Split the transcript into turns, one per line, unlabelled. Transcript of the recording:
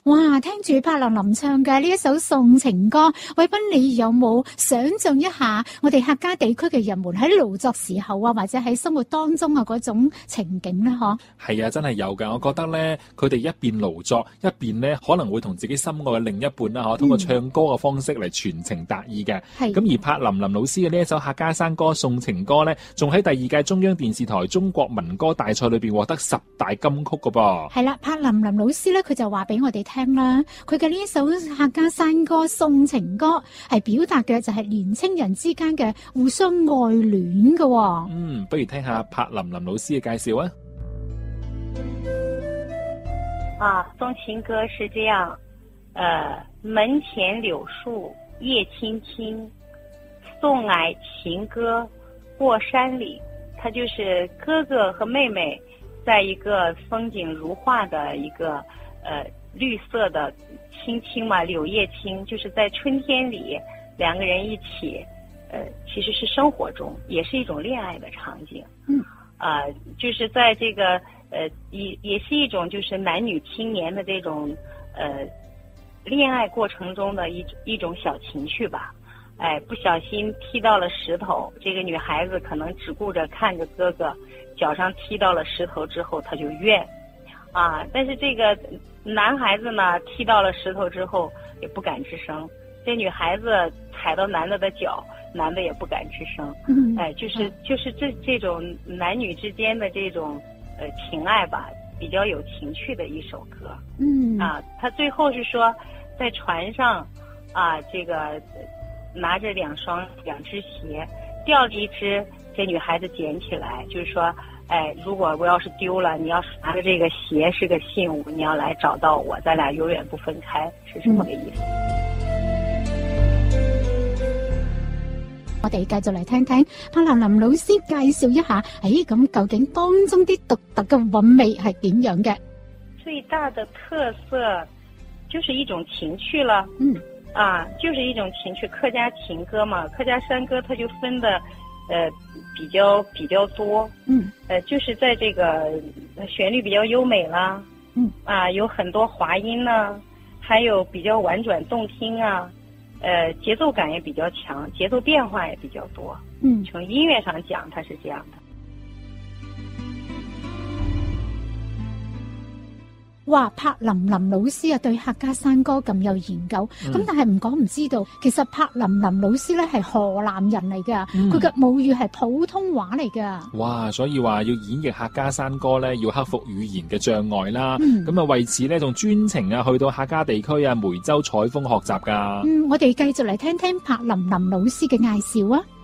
哇，聽住柏林林唱嘅呢一首送情歌，偉斌你有冇想象一下我哋客家地區嘅人們喺勞作時候啊，或者喺生活當中啊嗰種情景呢？嗬，係
啊，真係有㗎。我覺得咧，佢哋一邊勞作，一邊咧可能會同自己心愛嘅另一半啦，通過唱歌嘅方式嚟傳情達意嘅。咁而柏林林老師嘅呢一首客家山歌送情歌咧，仲喺第二屆中央電視台中國民歌大賽裏邊獲得10大金曲㗎噃。係啦，柏林林老師咧，佢就話俾我哋聽啦，佢嘅呢一首客家山歌送情歌係表達嘅就係年青人之間嘅互相愛戀嘅。不如聽下柏林林老師嘅介紹
啊。送情歌是這樣，門前柳樹葉青青，送愛情歌過山嶺。它就是哥哥和妹妹在一個風景如畫的一個綠色的青青嘛，柳葉青，就是在春天裏兩個人一起，其實是生活中也是一種戀愛的場景。就是在這個也是一種就是男女青年的這種戀愛過程中的一種小情趣吧。不小心踢到了石頭，這個女孩子可能只顧着看着哥哥腳上踢到了石頭之後，她就怨但是這個男孩子呢，踢到了石頭之後也不敢吱聲，這女孩子踩到男的的腳，男的也不敢吱聲。就是這種男女之間的這種情愛吧，比較有情趣的一首歌。他最後是說在船上這個拿着兩隻鞋，掉了一隻，這女孩子撿起來，就是說如果我要是丟了，你要是拿着這個鞋是個信物，你要來找到我，咱倆永遠不分開，是這麼個意思。
我哋繼續嚟聽聽柏林林老師介紹一下，咁究竟當中啲獨特嘅韻味係點樣嘅？
最大的特色就是一種情趣了。就是一種情趣，客家情歌嘛，客家山歌它就分的比較多。就是在這個旋律比較優美啦，有很多滑音呢，還有比較婉轉動聽啊，節奏感也比較強，節奏變化也比較多。從音樂上講，它是這樣的。
哇，柏林林老師啊，對客家山歌咁有研究，咁但係唔講唔知道，其實柏林林老師咧係河南人嚟噶，佢嘅母語係普通話嚟噶。哇，所以話要演繹客家山歌咧，要克服語言嘅障礙啦。咁為此咧，仲專程去到客家地區梅州採風學習噶。我哋繼續嚟聽聽柏林林老師嘅介紹啊。